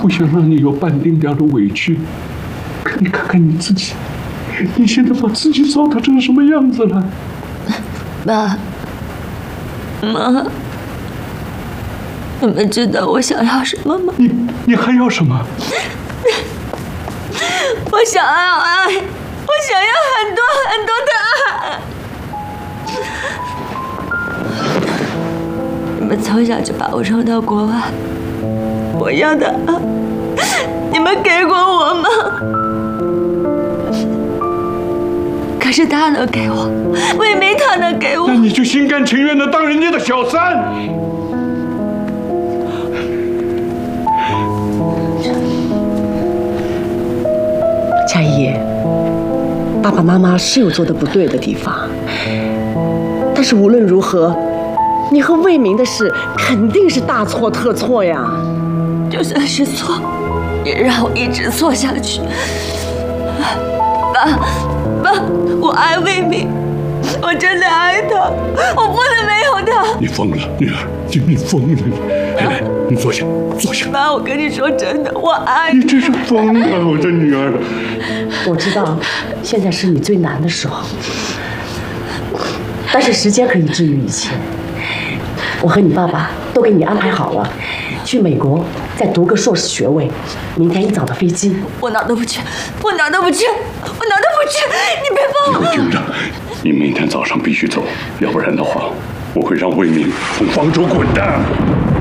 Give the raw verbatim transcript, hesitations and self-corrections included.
不想让你有半丁点的委屈。可你看看你自己，你现在把自己糟蹋成什么样子了？ 爸妈，你们知道我想要什么吗？ 你你还要什么？ 我想要爱，我想要很多很多的爱。你们从小就把我送到国外，我要的爱，你们给过我吗？可是他能给我，魏明他能给我， 那你就心甘情愿的当人家的小三。 佳怡，爸爸妈妈是有做的不对的地方，但是无论如何，你和魏明的事肯定是大错特错呀。 就算是错，也让我一直错下去。爸，爸，我爱魏明，我真的爱他，我不能没有他。 你疯了，女儿，你你疯了！来来，你坐下，坐下。 爸，我跟你说真的，我爱你。 你真是疯了，我的女儿。 我知道现在是你最难的时候，但是时间可以治愈一切。我和你爸爸都给你安排好了，去美国再读个硕士学位，明天一早的飞机。 我哪都不去，我哪都不去，我哪都不去！你别放我！ 你听着，你明天早上必须走，要不然的话，我会让魏明从方舟滚蛋。